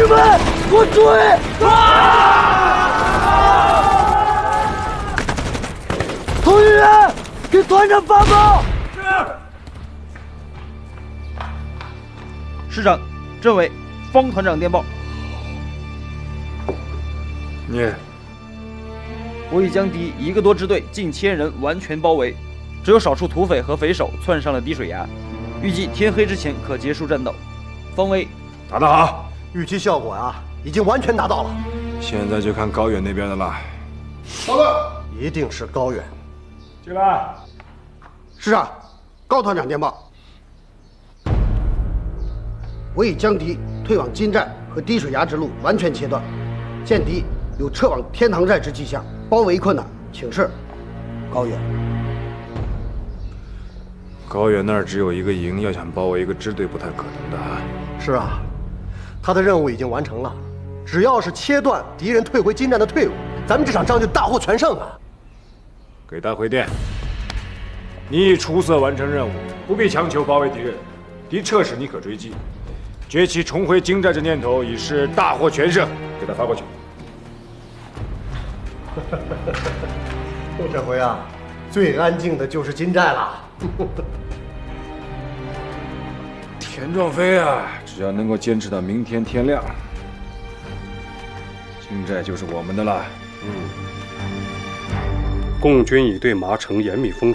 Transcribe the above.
们，给我追！同学员，给团长发报。 师长，政委，方团长电报。 念。 我已将敌1个多支队近1000人完全包围，只有少数土匪和匪首窜上了滴水崖，预计天黑之前可结束战斗。方威， 打得好， 预期效果已经完全达到了。 现在就看高远那边的了。 报告，一定是高远。 进来。 师长，高团长电报。我已将敌退往金寨和滴水崖之路完全切断，见敌有撤往天堂寨之迹象，包围困难，请示高远。 高远那儿只有1个营，要想包围1个支队不太可能的。 是啊，他的任务已经完成了，只要是切断敌人退回金寨的退路，咱们这场仗就大获全胜啊！ 给他回电，你已出色完成任务，不必强求包围敌人，敌撤时你可追击，崛起重回金寨之念头已是大获全胜，给他发过去。 这回最安静的就是金寨了。 田壮飞只要能够坚持到明天天亮，金寨就是我们的了。 共军已对麻城严密封